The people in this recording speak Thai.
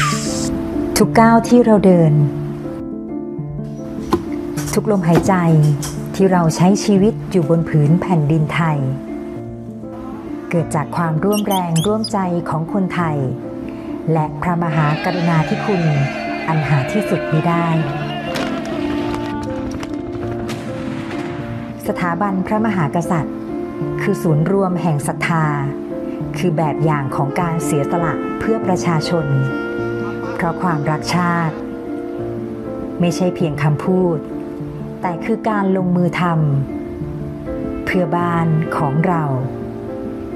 ทุกก้าวที่เราเดินทุกลมหายใจที่เราใช้ชีวิตอยู่บนผืนแผ่นดินไทยเกิดจากความร่วมแรงร่วมใจของคนไทยและพระมหากรุณาธิคุณอันหาที่สุดมิได้สถาบันพระมหากษัตริย์คือศูนย์รวมแห่งศรัทธาคือแบบอย่างของการเสียสละเพื่อประชาชนเพราะความรักชาติไม่ใช่เพียงคำพูดแต่คือการลงมือทำเพื่อบ้านของเรา